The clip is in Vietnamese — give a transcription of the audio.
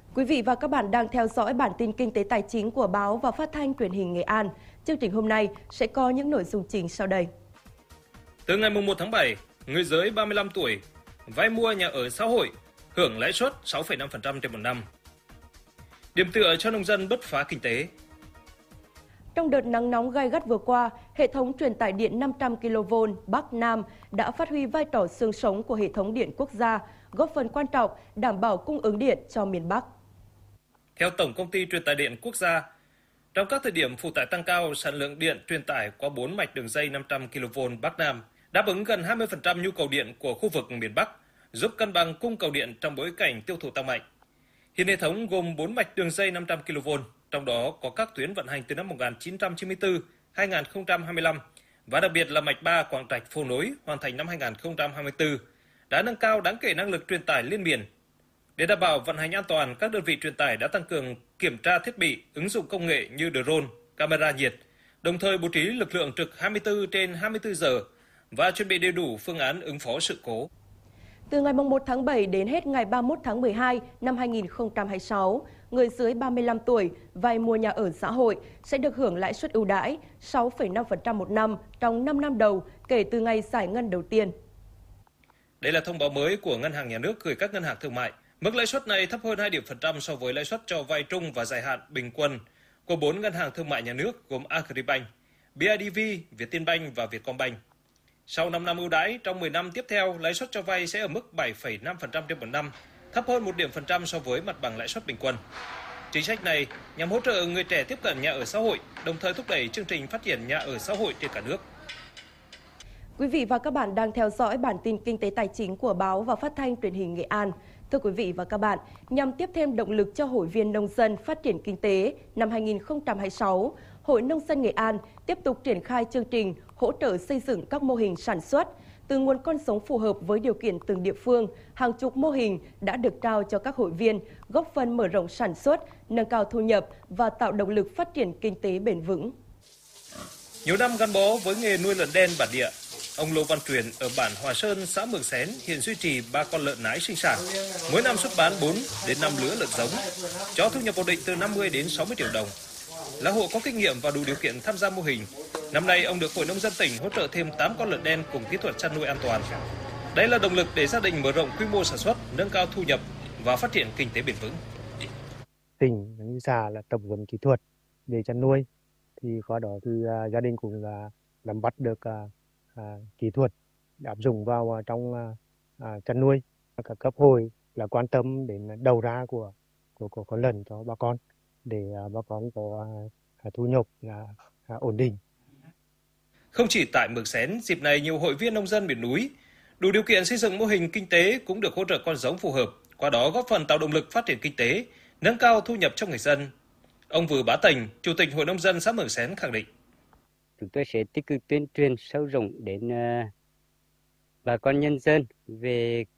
Quý vị và các bạn đang theo dõi bản tin kinh tế tài chính của báo và phát thanh truyền hình Nghệ An. Chương trình hôm nay sẽ có những nội dung chính sau đây. Từ ngày 1 tháng 7, người dưới 35 tuổi vay mua nhà ở xã hội hưởng lãi suất 6,5% trên một năm. Điểm tựa cho nông dân bứt phá kinh tế. Trong đợt nắng nóng gay gắt vừa qua, hệ thống truyền tải điện 500 kV Bắc Nam đã phát huy vai trò xương sống của hệ thống điện quốc gia, góp phần quan trọng đảm bảo cung ứng điện cho miền Bắc. Theo Tổng Công ty Truyền tải điện Quốc gia, trong các thời điểm phụ tải tăng cao, sản lượng điện truyền tải qua 4 mạch đường dây 500 kV Bắc Nam đáp ứng gần 20% nhu cầu điện của khu vực miền Bắc, giúp cân bằng cung cầu điện trong bối cảnh tiêu thụ tăng mạnh. Hiện hệ thống gồm 4 mạch đường dây 500 kV, trong đó có các tuyến vận hành từ năm 1994-2025 và đặc biệt là mạch 3 Quảng Trạch - Phố Nối hoàn thành năm 2024, đã nâng cao đáng kể năng lực truyền tải liên miền. Để đảm bảo vận hành an toàn, các đơn vị truyền tải đã tăng cường kiểm tra thiết bị, ứng dụng công nghệ như drone, camera nhiệt, đồng thời bố trí lực lượng trực 24/24 giờ và chuẩn bị đầy đủ phương án ứng phó sự cố. Từ ngày 1 tháng 7 đến hết ngày 31 tháng 12 năm 2026, người dưới 35 tuổi vay mua nhà ở xã hội sẽ được hưởng lãi suất ưu đãi 6,5% một năm trong 5 năm đầu kể từ ngày giải ngân đầu tiên. Đây là thông báo mới của Ngân hàng Nhà nước gửi các ngân hàng thương mại. Mức lãi suất này thấp hơn 2 điểm phần trăm so với lãi suất cho vay trung và dài hạn bình quân của 4 ngân hàng thương mại nhà nước gồm Agribank, BIDV, Vietinbank và Vietcombank. Sau 5 năm ưu đãi, trong 10 năm tiếp theo, lãi suất cho vay sẽ ở mức 7,5% trên một năm, thấp hơn 1 điểm phần trăm so với mặt bằng lãi suất bình quân. Chính sách này nhằm hỗ trợ người trẻ tiếp cận nhà ở xã hội, đồng thời thúc đẩy chương trình phát triển nhà ở xã hội trên cả nước. Quý vị và các bạn đang theo dõi bản tin kinh tế tài chính của báo và phát thanh truyền hình Nghệ An. Thưa quý vị và các bạn, nhằm tiếp thêm động lực cho hội viên nông dân phát triển kinh tế năm 2026, Hội Nông dân Nghệ An tiếp tục triển khai chương trình hỗ trợ xây dựng các mô hình sản xuất. Từ nguồn con giống phù hợp với điều kiện từng địa phương, hàng chục mô hình đã được trao cho các hội viên, góp phần mở rộng sản xuất, nâng cao thu nhập và tạo động lực phát triển kinh tế bền vững. Nhiều năm gắn bó với nghề nuôi lợn đen bản địa, ông Lô Văn Truyền ở bản Hòa Sơn, xã Mường Xén hiện duy trì 3 con lợn nái sinh sản, mỗi năm xuất bán 4 đến 5 lứa lợn giống, cho thu nhập ổn định từ 50 đến 60 triệu đồng. Là hộ có kinh nghiệm và đủ điều kiện tham gia mô hình, năm nay ông được Hội Nông dân tỉnh hỗ trợ thêm 8 con lợn đen cùng kỹ thuật chăn nuôi an toàn. Đây là động lực để gia đình mở rộng quy mô sản xuất, nâng cao thu nhập và phát triển kinh tế bền vững. Tỉnh đánh giá là tập huấn kỹ thuật về chăn nuôi, thì qua đó thì gia đình cũng là nắm bắt được kỹ thuật áp dụng vào trong chăn nuôi. Các cấp hội là quan tâm đến đầu ra của con lợn cho bà con để bà con có thu nhập là ổn định. Không chỉ tại Mường Xén, dịp này nhiều hội viên nông dân miền núi đủ điều kiện xây dựng mô hình kinh tế cũng được hỗ trợ con giống phù hợp, qua đó góp phần tạo động lực phát triển kinh tế, nâng cao thu nhập cho người dân. Ông Vừa Bá Tình, Chủ tịch Hội Nông dân xã Mường Xén khẳng định: Chúng tôi sẽ tích cực tuyên truyền sâu rộng đến bà con nhân dân về